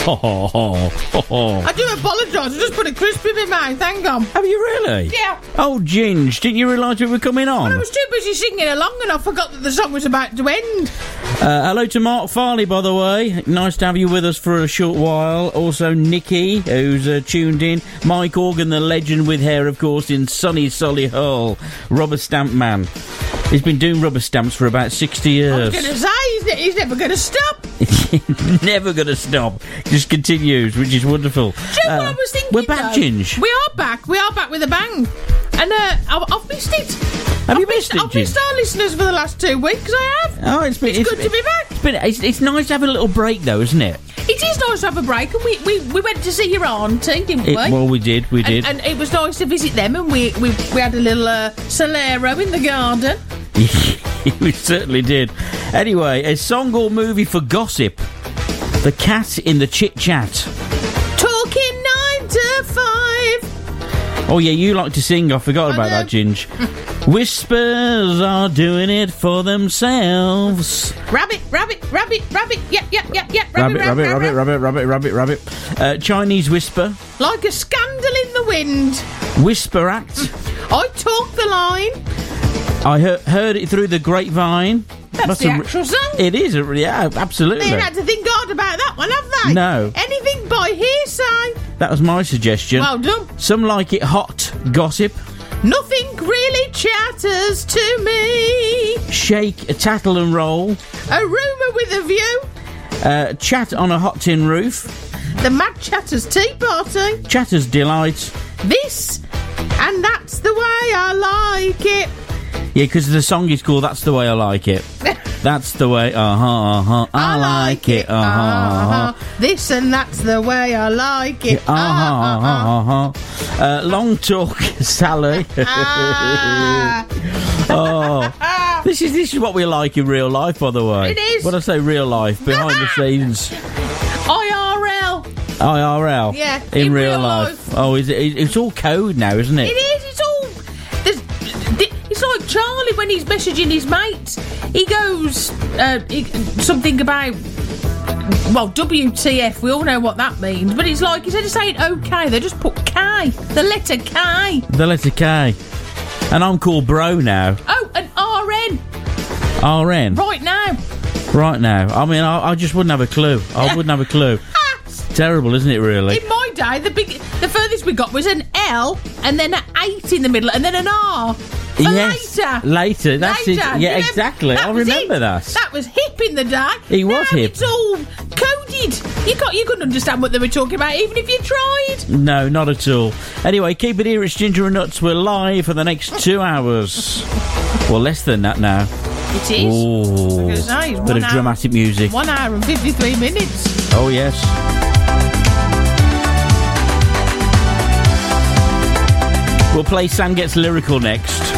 I do apologise. I just put a crisp in my mouth. Hang on. Have you really? Yeah. Oh, Ginge, didn't you realise we were coming on? I was too busy singing along and I forgot that the song was about to end. Hello to Mark Farley, by the way. Nice to have you with us for a short while. Also, Nikki, who's tuned in. Mike Organ, the legend with hair, of course, in sunny Solihull. Rubber Stamp Man. He's been doing rubber stamps for about 60 years. I was going to say, he's never going to stop. Never going to stop. Just continues, which is wonderful. Do you know what I was thinking? We're back, Ginge. We are back. We are back with a bang. And I've missed it. Have you missed it, I've missed our listeners for the last 2 weeks. I have. Oh, it's good to be back. It's nice to have a little break, though, isn't it? It is nice to have a break, and we went to see your auntie, didn't we? Well, we did. And it was nice to visit them, and we had a little Solero in the garden. We certainly did. Anyway, a song or movie for gossip. The Cat in the Chit Chat. Talking 9 to 5. Oh, yeah, you like to sing. I forgot about that, Ginge. Whispers are doing it for themselves. Rabbit. Yep. Rabbit. Chinese whisper. Like a scandal in the wind. Whisper act. I talk the line. I heard it through the grapevine. That's the actual song. It is, yeah, absolutely. They had to think hard about that one, have they? No. Anything by hearsay. That was my suggestion. Well done. Some like it hot gossip. Nothing really chatters to me. Shake, tattle and roll. A rumour with a view. Chat on a hot tin roof. The Mad Chatter's Tea Party. Chatter's Delight. This, and that's the way I like it. Yeah, because the song is called That's the Way I Like It. That's the way, I like it, This and that's the way I like it, Long Talk, Sally. Oh, this is what we like in real life, by the way. It is. When I say real life, behind the scenes. IRL. Yeah, in real life. Oh, it's all code now, isn't it? It is. It's all. It's like Charlie when he's messaging his mates. He goes something about. Well, WTF, we all know what that means, but it's like instead of saying okay, they just put K, the letter K. The letter K. And I'm called Bro now. Oh, an RN. RN? Right now. I mean, I just wouldn't have a clue. I wouldn't have a clue. It's terrible, isn't it, really? In my day, the furthest we got was an L, and then an 8 in the middle, and then an R. Later. That's it. Yeah, exactly. I remember that. That was hip in the day. It was hip. It's all coded. You couldn't understand what they were talking about, even if you tried. No, not at all. Anyway, keep it here. It's Ginger and Nuts. We're live for the next 2 hours. Well, less than that now. It is. Oh, bit of dramatic music. 1 hour and 53 minutes. Oh, yes. We'll play Sam Gets Lyrical next.